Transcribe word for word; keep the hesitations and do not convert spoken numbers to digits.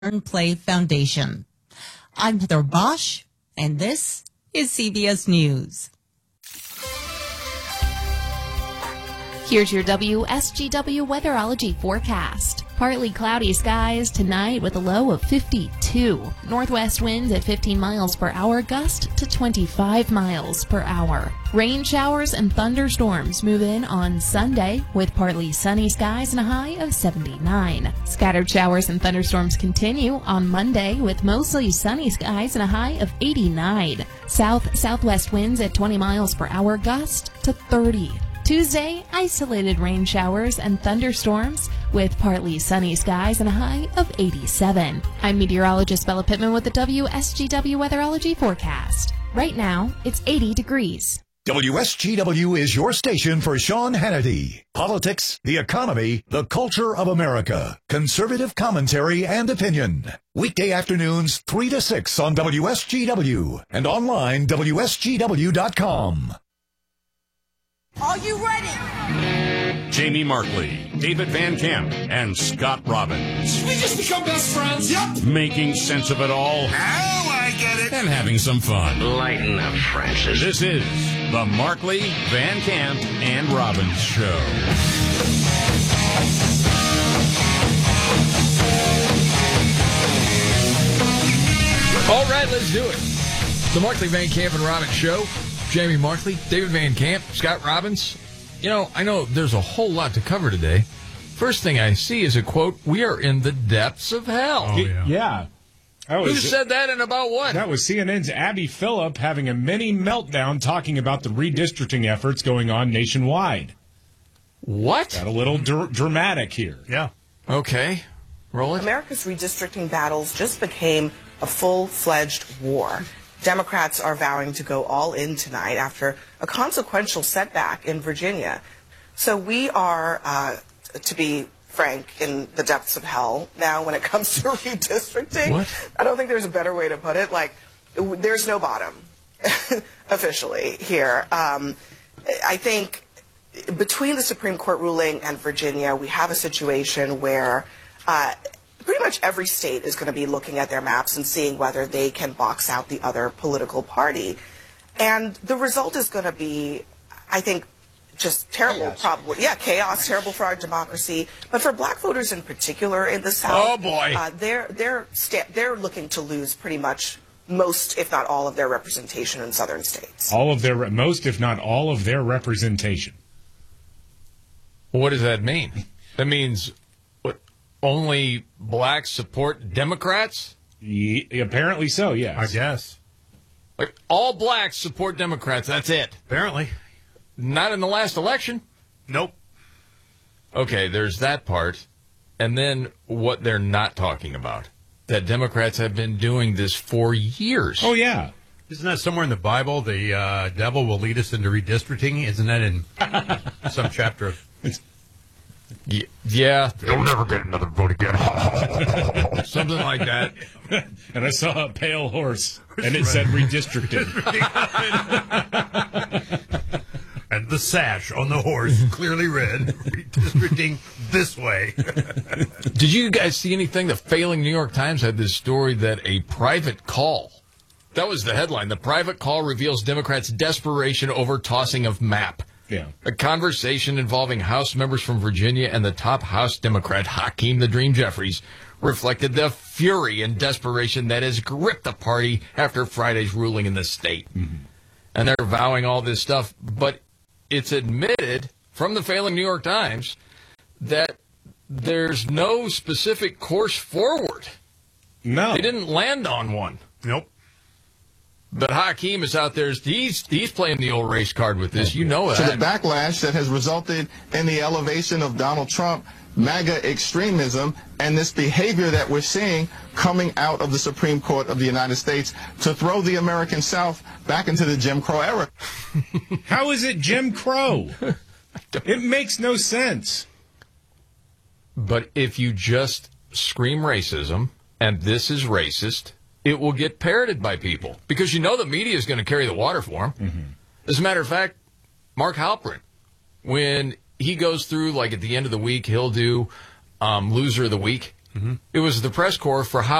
Learn Play Foundation. I'm Heather Bosch, and this is C B S News. Here's your W S G W weatherology forecast. Partly cloudy skies tonight with a low of fifty-two. Northwest winds at fifteen miles per hour, gust to twenty-five miles per hour. Rain showers and thunderstorms move in on Sunday with partly sunny skies and a high of seventy-nine. Scattered showers and thunderstorms continue on Monday with mostly sunny skies and a high of eighty-nine. South-southwest winds at twenty miles per hour, gust to thirty. Tuesday, isolated rain showers and thunderstorms with partly sunny skies and a high of eighty-seven. I'm meteorologist Bella Pittman with the W S G W weatherology forecast. Right now, it's eighty degrees. W S G W is your station for Sean Hannity. Politics, the economy, the culture of America. Conservative commentary and opinion. Weekday afternoons, three to six on W S G W and online, W S G W dot com. Are you ready? Jamie Markley, David Van Camp, and Scott Robbins. Should we just become best friends? Yep. Making sense of it all. Now I get it. And having some fun. Lighten up, Francis. This is the Markley, Van Camp, and Robbins Show. All right, let's do it. The Markley, Van Camp, and Robbins Show. Jamie Markley, David Van Camp, Scott Robbins. You know, I know there's a whole lot to cover today. First thing I see is a quote, "We are in the depths of hell." Oh, yeah. yeah. Who was, said that and about what? That was C N N's Abby Phillip having a mini meltdown talking about the redistricting efforts going on nationwide. What? Got a little dr- dramatic here. Yeah. Okay. Roll it. America's redistricting battles just became a full-fledged war. Democrats are vowing to go all in tonight after a consequential setback in Virginia. So we are, uh, to be frank, in the depths of hell now when it comes to redistricting. What? I don't think there's a better way to put it. Like, there's no bottom, officially, here. Um, I think between the Supreme Court ruling and Virginia, we have a situation where uh, pretty much every state is going to be looking at their maps and seeing whether they can box out the other political party. And the result is going to be, I think, just terrible, chaos. probably. Yeah, chaos, terrible for our democracy. But for black voters in particular in the South, oh boy. Uh, they're, they're, sta- they're looking to lose pretty much most, if not all, of their representation in southern states. All of their, most, if not all of their representation. What does that mean? That means what, only blacks support Democrats? Yeah, apparently so, yes. I guess. Like, all blacks support Democrats, that's it. Apparently. Not in the last election. Nope. Okay, there's that part. And then what they're not talking about. That Democrats have been doing this for years. Oh, yeah. Isn't that somewhere in the Bible, the uh, devil will lead us into redistricting? Isn't that in some chapter of... Y- yeah. You'll never get another vote again. Something like that. And I saw a pale horse, and it said redistricting. And the sash on the horse clearly read, redistricting this way. Did you guys see anything? The failing New York Times had this story that a private call, that was the headline, the private call reveals Democrats' desperation over tossing of map. Yeah. A conversation involving House members from Virginia and the top House Democrat, Hakeem the Dream Jeffries, reflected the fury and desperation that has gripped the party after Friday's ruling in the state. Mm-hmm. And they're vowing all this stuff, but it's admitted from the failing New York Times that there's no specific course forward. No. They didn't land on one. Nope. But Hakeem is out there. He's, he's playing the old race card with this. You know that. So the backlash that has resulted in the elevation of Donald Trump, MAGA extremism, and this behavior that we're seeing coming out of the Supreme Court of the United States to throw the American South back into the Jim Crow era. How is it Jim Crow? It makes no sense. But if you just scream racism, and this is racist, it will get parroted by people. Because you know the media is going to carry the water for them. Mm-hmm. As a matter of fact, Mark Halperin, when he goes through, like at the end of the week, he'll do um, Loser of the Week. It was the press corps for how